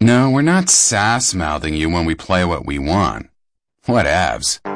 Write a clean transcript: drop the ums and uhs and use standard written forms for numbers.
No, we're not sass-mouthing you when we play what we want. Whatevs.